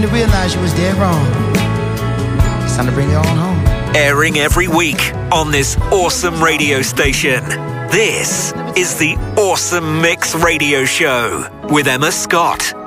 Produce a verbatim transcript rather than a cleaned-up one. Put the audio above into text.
to realize you was dead wrong. It's time to bring you on home. Airing every week on this awesome radio station. This is the Awesome Mix Radio Show with Emma Scott.